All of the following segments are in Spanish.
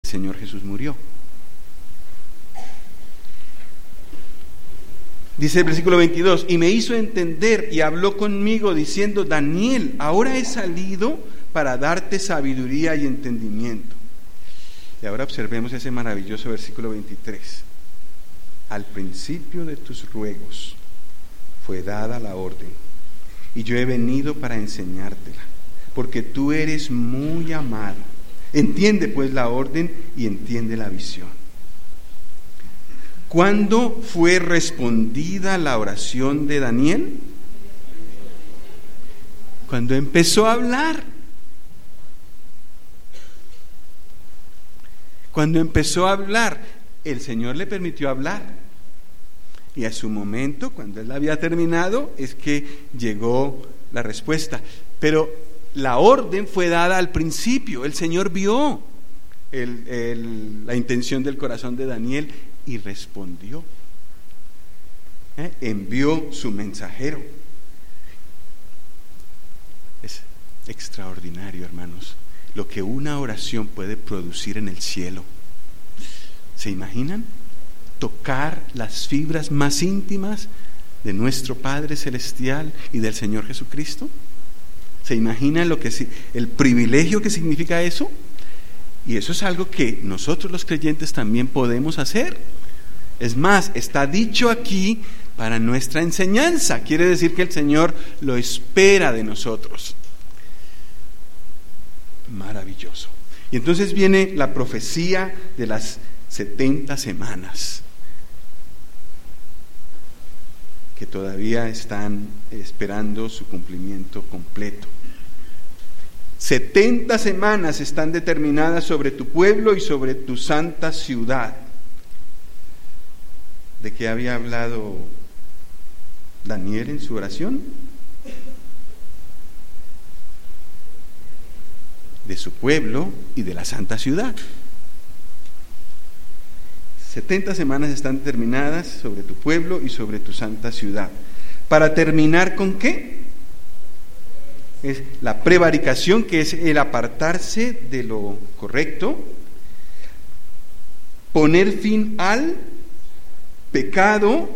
Señor Jesús murió. Dice el versículo 22, y me hizo entender y habló conmigo diciendo: Daniel, ahora he salido para darte sabiduría y entendimiento. Y ahora observemos ese maravilloso versículo 23. Al principio de tus ruegos fue dada la orden, y yo he venido para enseñártela, porque tú eres muy amado. Entiende pues la orden y entiende la visión. ¿Cuándo fue respondida la oración de Daniel? Cuando empezó a hablar. Cuando empezó a hablar, el Señor le permitió hablar. Y a su momento, cuando él había terminado, es que llegó la respuesta. Pero la orden fue dada al principio. El Señor vio la intención del corazón de Daniel y respondió. Envió su mensajero. Es extraordinario, hermanos, lo que una oración puede producir en el cielo. ¿Se imaginan? Tocar las fibras más íntimas de nuestro Padre Celestial y del Señor Jesucristo. ¿Se imaginan el privilegio que significa eso? Y eso es algo que nosotros los creyentes también podemos hacer. Es más, está dicho aquí para nuestra enseñanza. Quiere decir que el Señor lo espera de nosotros. Maravilloso. Y entonces viene la profecía de las 70 semanas, que todavía están esperando su cumplimiento completo. 70 semanas están determinadas sobre tu pueblo y sobre tu santa ciudad. ¿De qué había hablado Daniel en su oración? De su pueblo y de la santa ciudad. 70 semanas están determinadas sobre tu pueblo y sobre tu santa ciudad. ¿Para terminar con qué? Es la prevaricación, que es el apartarse de lo correcto, poner fin al pecado,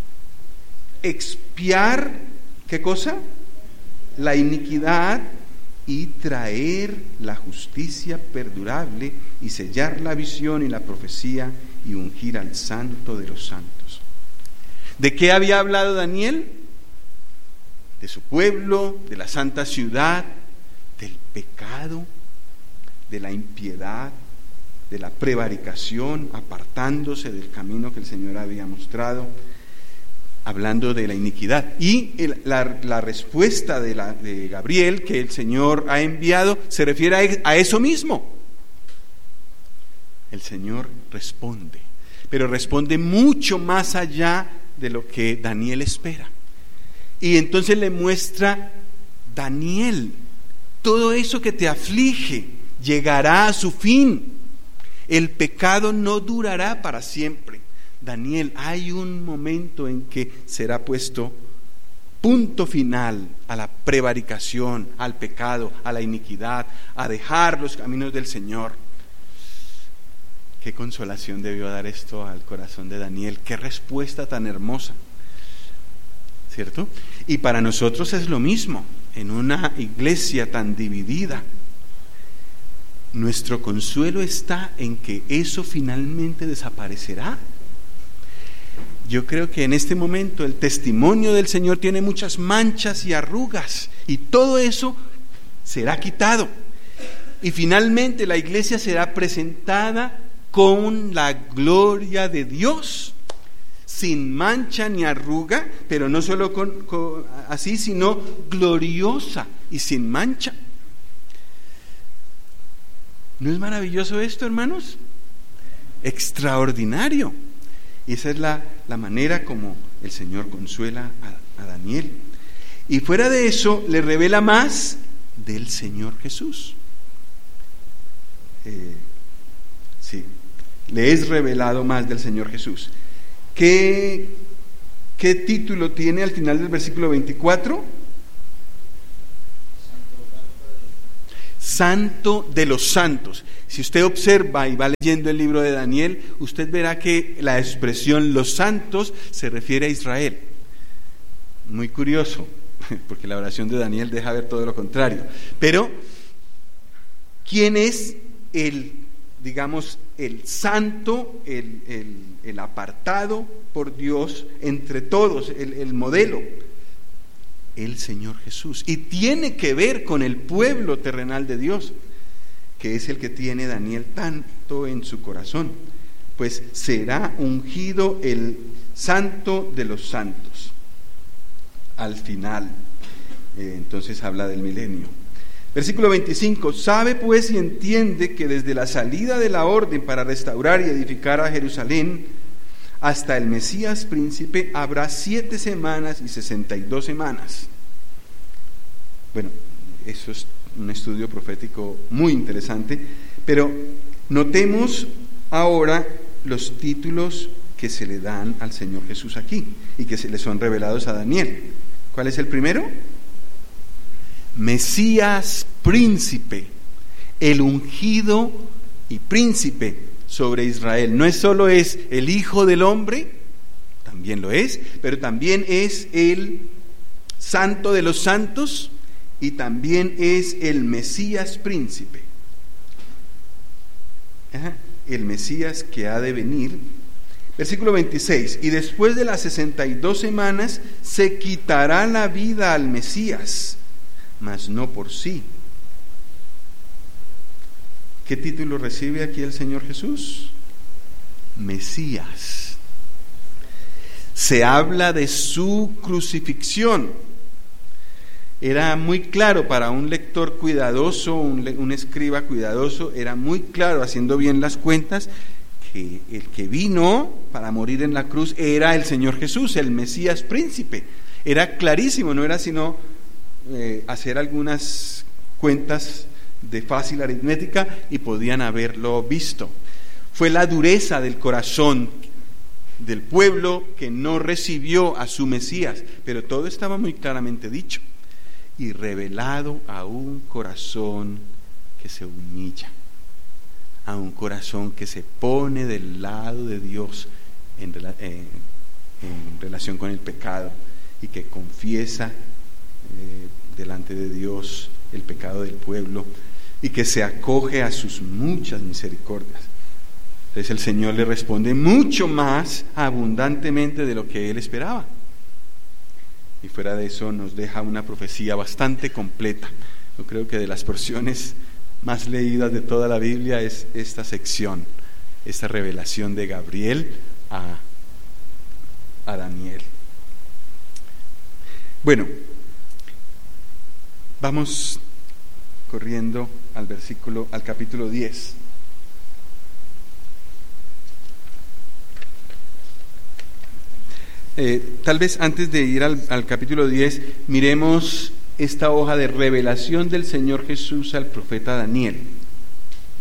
expiar, ¿qué cosa? La iniquidad, y traer la justicia perdurable y sellar la visión y la profecía y ungir al santo de los santos. ¿De qué había hablado Daniel? De su pueblo, de la santa ciudad, del pecado, de la impiedad, de la prevaricación, apartándose del camino que el Señor había mostrado, hablando de la iniquidad. Y la respuesta de Gabriel, que el Señor ha enviado, se refiere a eso mismo. El Señor responde, pero responde mucho más allá de lo que Daniel espera. Y entonces le muestra: Daniel, todo eso que te aflige llegará a su fin. El pecado no durará para siempre. Daniel, hay un momento en que será puesto punto final a la prevaricación, al pecado, a la iniquidad, a dejar los caminos del Señor. Qué consolación debió dar esto al corazón de Daniel. Qué respuesta tan hermosa, ¿cierto? Y para nosotros es lo mismo. En una iglesia tan dividida, nuestro consuelo está en que eso finalmente desaparecerá. Yo creo que en este momento el testimonio del Señor tiene muchas manchas y arrugas, y todo eso será quitado. Y finalmente la iglesia será presentada con la gloria de Dios, sin mancha ni arruga, pero no solo así, sino gloriosa y sin mancha. ¿No es maravilloso esto, hermanos? Extraordinario. Y esa es la manera como el Señor consuela a Daniel. Y fuera de eso, le revela más del Señor Jesús. Sí, le es revelado más del Señor Jesús. ¿Qué título tiene al final del versículo 24? santo de los santos. Si usted observa y va leyendo el libro de Daniel, usted verá que la expresión los santos se refiere a Israel. Muy curioso, porque la oración de Daniel deja ver todo lo contrario. Pero, ¿quién es el santo, el apartado por Dios entre todos, el modelo? El Señor Jesús. Y tiene que ver con el pueblo terrenal de Dios, que es el que tiene Daniel tanto en su corazón. Pues será ungido el santo de los santos al final. Entonces habla del milenio. Versículo 25: sabe pues y entiende que desde la salida de la orden para restaurar y edificar a Jerusalén hasta el Mesías príncipe habrá 7 semanas y 62 semanas. Bueno, eso es un estudio profético muy interesante, pero notemos ahora los títulos que se le dan al Señor Jesús aquí y que se le son revelados a Daniel. ¿Cuál es el primero? Mesías príncipe, el ungido y príncipe sobre Israel. No es solo es el Hijo del Hombre, también lo es, pero también es el Santo de los Santos y también es el Mesías príncipe. El Mesías que ha de venir. Versículo 26: y después de las 62 semanas se quitará la vida al Mesías, mas no por sí. ¿Qué título recibe aquí el Señor Jesús? Mesías. Se habla de su crucifixión. Era muy claro para un lector cuidadoso, un escriba cuidadoso, era muy claro, haciendo bien las cuentas, que el que vino para morir en la cruz era el Señor Jesús, el Mesías príncipe. Era clarísimo, no era sino hacer algunas cuentas de fácil aritmética y podían haberlo visto. Fue la dureza del corazón del pueblo que no recibió a su Mesías, pero todo estaba muy claramente dicho y revelado a un corazón que se humilla, a un corazón que se pone del lado de Dios en relación con el pecado y que confiesa delante de Dios el pecado del pueblo y que se acoge a sus muchas misericordias. Entonces el Señor le responde mucho más abundantemente de lo que él esperaba. Y fuera de eso nos deja una profecía bastante completa. Yo creo que de las porciones más leídas de toda la Biblia es esta sección, esta revelación de Gabriel a Daniel. Bueno, vamos corriendo al capítulo 10. Tal vez antes de ir al capítulo 10, miremos esta hoja de revelación del Señor Jesús al profeta Daniel.